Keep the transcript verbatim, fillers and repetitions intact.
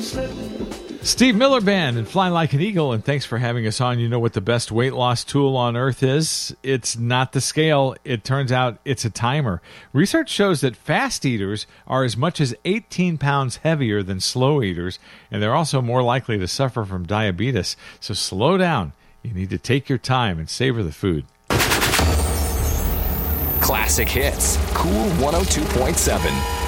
Steve Miller Band and Fly Like an Eagle, and thanks for having us on. You know what the best weight loss tool on earth is? It's not the scale. It turns out it's a timer. Research shows that fast eaters are as much as eighteen pounds heavier than slow eaters, and they're also more likely to suffer from diabetes. So slow down. You need to take your time and savor the food. Classic hits. Cool one oh two point seven.